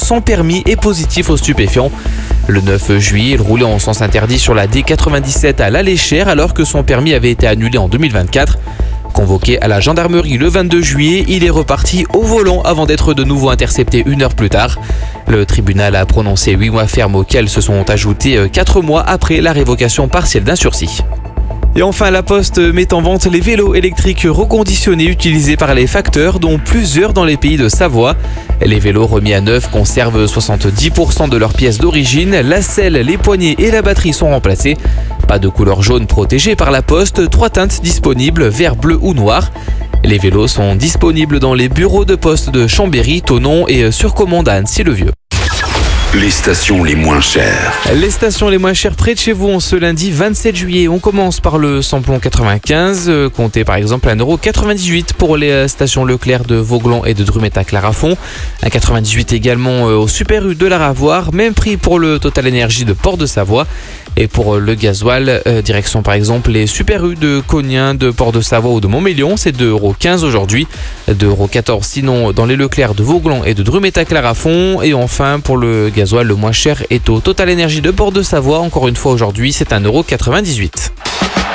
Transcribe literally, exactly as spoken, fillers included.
sans permis et positif aux stupéfiants. Le neuf juillet, il roulait en sens interdit sur la D quatre-vingt-dix-sept à l'Alléchère alors que son permis avait été annulé en deux mille vingt-quatre. Convoqué à la gendarmerie le vingt-deux juillet, il est reparti au volant avant d'être de nouveau intercepté une heure plus tard. Le tribunal a prononcé huit mois ferme auxquels se sont ajoutés quatre mois après la révocation partielle d'un sursis. Et enfin, la Poste met en vente les vélos électriques reconditionnés utilisés par les facteurs, dont plusieurs dans les pays de Savoie. Les vélos remis à neuf conservent soixante-dix pour cent de leurs pièces d'origine. La selle, les poignées et la batterie sont remplacés. Pas de couleur jaune protégée par la Poste, trois teintes disponibles, vert, bleu ou noir. Les vélos sont disponibles dans les bureaux de poste de Chambéry, Thonon et sur commande à Annecy-le-Vieux. Les stations les moins chères. Les stations les moins chères près de chez vous en ce lundi vingt-sept juillet. On commence par le samplon quatre-vingt-quinze, euh, comptez par exemple un euro quatre-vingt-dix-huit pour les stations Leclerc de Vauglans et de Drumet-à-Clarafond. un quatre-vingt-dix-huit également euh, au Super U de la Ravoire. Même prix pour le Total Énergie de Port-de-Savoie. Et pour le gasoil, euh, direction par exemple les Super U de Cognin, de Port-de-Savoie ou de Montmélion, c'est deux euros quinze aujourd'hui, deux euros quatorze sinon dans les Leclerc de Vauglans et de Drumet-à-Clarafond. Et enfin pour le gasoil, le moins cher est au Total Énergie de Port-de-Savoie, encore une fois aujourd'hui c'est un euro quatre-vingt-dix-huit.